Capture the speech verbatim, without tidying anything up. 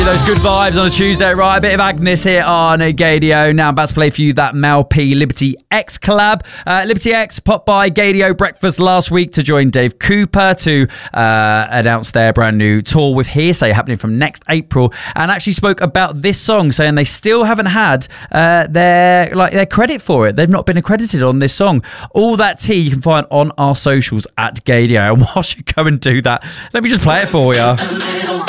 Those good vibes on a Tuesday, right? A bit of Agnes here on Gaydio. Now I'm about to play for you that Mel P Liberty X collab. Uh, Liberty X popped by Gaydio Breakfast last week to join Dave Cooper to uh, announce their brand new tour with Hearsay happening from next April, and actually spoke about this song, saying they still haven't had uh, their like their credit for it. They've not been accredited on this song. All that tea you can find on our socials at Gaydio. And whilst you go and do that, let me just play it for you.